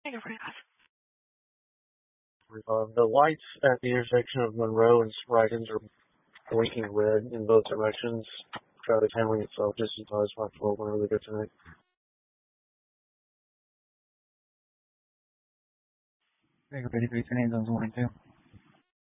The lights at the intersection of Monroe and Spriggans are blinking red in both directions. Traffic handling itself just as well as my flow whenever they get tonight. Ready for your names on 1 and 2.